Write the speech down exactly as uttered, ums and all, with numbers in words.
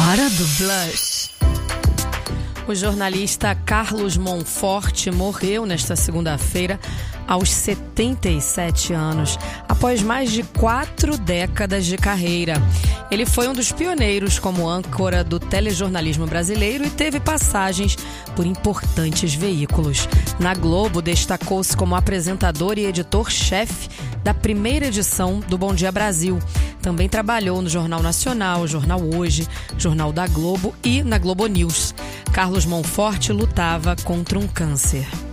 Hora do Blush. O jornalista Carlos Monforte morreu nesta segunda-feira aos setenta e sete anos, após mais de quatro décadas de carreira. Ele foi um dos pioneiros como âncora do telejornalismo brasileiro e teve passagens por importantes veículos. Na Globo, destacou-se como apresentador e editor-chefe da primeira edição do Bom Dia Brasil. Também trabalhou no Jornal Nacional, Jornal Hoje, Jornal da Globo e na Globo News. Carlos Monforte lutava contra um câncer.